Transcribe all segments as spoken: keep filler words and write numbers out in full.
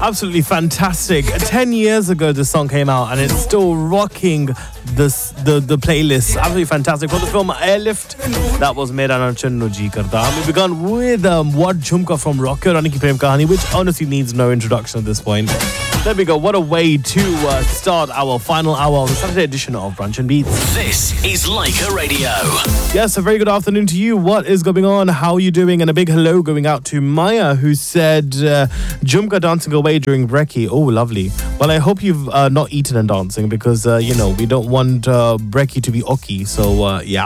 Absolutely fantastic. Ten years ago, this song came out, and it's still rocking this, the the playlist. Absolutely fantastic. For the film Airlift, that was Mera Nachanno Ji Karta. We began with um, What Jhumka from Rocky Rani Ki Prem Kahani, which honestly needs no introduction at this point. There we go. What a way to uh, start our final hour of the Saturday edition of Brunch and Beats. This is Leica Radio. Yes, a very good afternoon to you. What is going on? How are you doing? And a big hello going out to Maya, who said uh, Jhumka dancing away during brekkie. Oh, lovely. Well, I hope you've uh, not eaten and dancing because, uh, you know, we don't want uh, brekkie to be ocky. So, uh, yeah.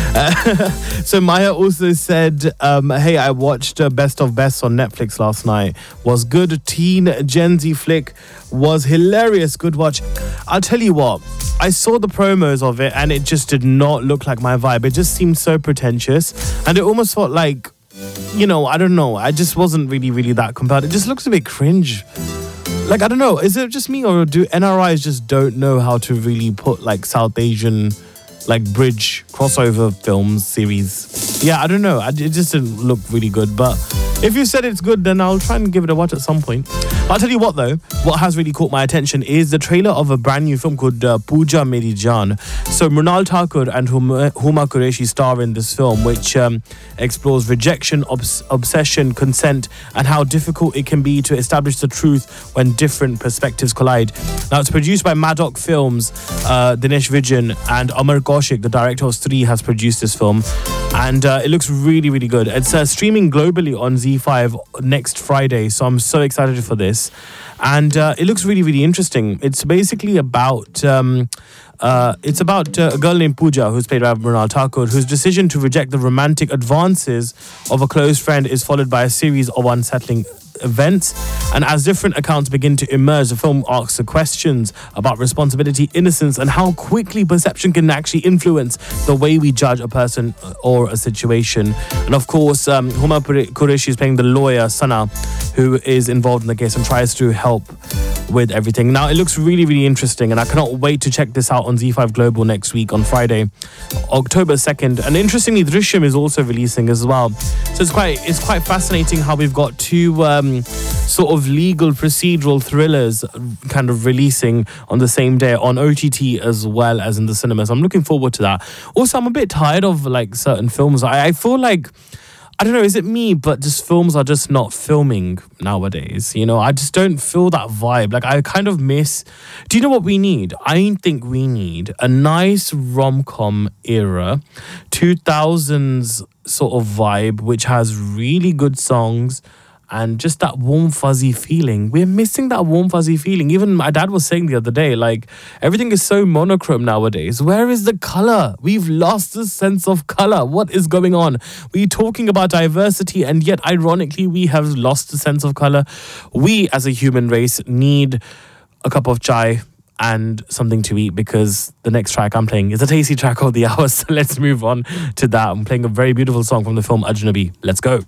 Uh, so Maya also said, um, hey, I watched uh, Best of Best on Netflix last night. Was good. Teen Gen Z flick. Was hilarious. Good watch. I'll tell you what, I saw the promos of it and it just did not look like my vibe. It just seemed so pretentious and it almost felt like, you know, I don't know, I just wasn't really really that compelled. It just looks a bit cringe. Like, I don't know, is it just me or do N R Is just don't know how to really put like South Asian like bridge crossover films series? Yeah, I don't know, it just didn't look really good. But if you said it's good, then I'll try and give it a watch at some point. But I'll tell you what though, what has really caught my attention is the trailer of a brand new film called uh, Pooja Meri Jaan. So Mrunal Thakur and Huma, Huma Qureshi star in this film, which um, explores rejection, obs- obsession, consent, and how difficult it can be to establish the truth when different perspectives collide. Now, it's produced by Maddock Films. uh, Dinesh Vijan and Amar Kaushik, the director of Stree, has produced this film. And uh, it looks really, really good. It's uh, streaming globally on Z five next Friday, so I'm so excited for this. And uh, it looks really, really interesting. It's basically about... Um, Uh, it's about uh, a girl named Pooja, who's played by Mrunal Thakur, whose decision to reject the romantic advances of a close friend is followed by a series of unsettling events. And as different accounts begin to emerge, the film asks the questions about responsibility, innocence, and how quickly perception can actually influence the way we judge a person or a situation. And of course, um, Huma Qureshi is playing the lawyer, Sana, who is involved in the case and tries to help with everything. Now, it looks really, really interesting, and I cannot wait to check this out on Z five Global next week on Friday, October second. And interestingly, Drishyam is also releasing as well. So it's quite it's quite fascinating how we've got two um, sort of legal procedural thrillers kind of releasing on the same day on O T T as well as in the cinemas. I'm looking forward to that. Also, I'm a bit tired of like certain films. I, I feel like, I don't know, is it me, but just films are just not filming nowadays. You know, I just don't feel that vibe. Like, I kind of miss... Do you know what we need? I think we need a nice rom-com era, two thousands sort of vibe, which has really good songs and just that warm fuzzy feeling. We're missing that warm fuzzy feeling. Even my dad was saying the other day, like, everything is so monochrome nowadays. Where is the color? We've lost the sense of color. What is going on? We're talking about diversity, and yet ironically we have lost the sense of color. We as a human race need a cup of chai and something to eat, because the next track I'm playing is a tasty track of the hour. So let's move on to that. I'm playing a very beautiful song from the film Ajnabi. Let's go.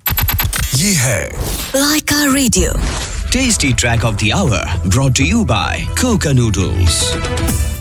ये है Leica Radio. Tasty Track of the Hour, brought to you by Coca Noodles.